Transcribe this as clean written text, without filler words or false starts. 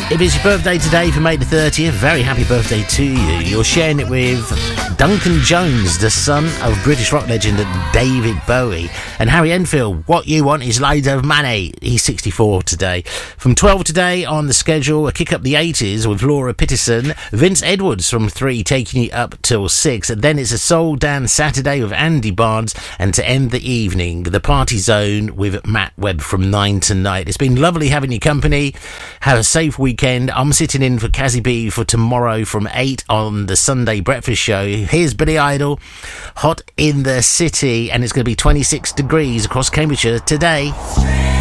If it's your birthday today for May the 30th, very happy birthday to you. You're sharing it with Duncan Jones, the son of British rock legend David Bowie. And Harry Enfield, what you want is loads of money. He's 64 today. From 12 today on the schedule, a kick up the 80s with Laura Pitterson. Vince Edwards from 3 taking you up till 6. And then it's a Soul Dance Saturday with Andy Barnes. And to end the evening, the Party Zone with Matt Webb from 9 tonight. It's been lovely having your company. Have a safe weekend. I'm sitting in for Cassie B for tomorrow from 8 on the Sunday Breakfast Show. Here's Billy Idol, Hot in the City, and it's going to be 26 degrees across Cambridgeshire today.